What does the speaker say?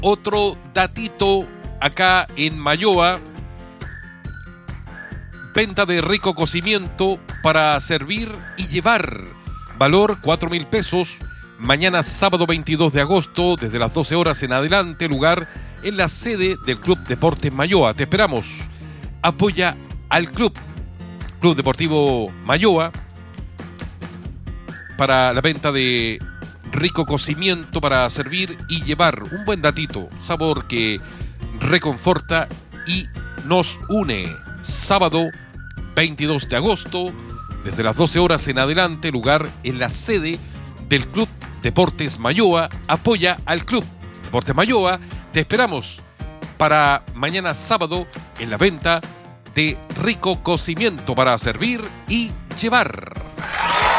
Otro datito acá en Mayoa. Venta de rico cocimiento para servir y llevar. Valor 4.000 pesos. Mañana sábado 22 de agosto, desde las 12 horas en adelante. Lugar en la sede del Club Deportes Mayoa. Te esperamos. Apoya al Club Deportivo Mayoa para la venta de rico cocimiento para servir y llevar. Un buen datito, sabor que reconforta y nos une. Sábado 22 de agosto, desde las 12 horas en adelante, lugar en la sede del Club Deportes Mayoa. Apoya al Club Deportes Mayoa. Te esperamos para mañana sábado en la venta de rico cocimiento para servir y llevar.